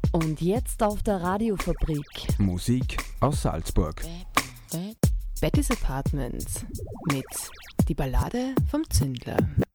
Und jetzt auf der Radiofabrik. Musik aus Salzburg. Betty's Apartments mit Die Ballade vom Zündler.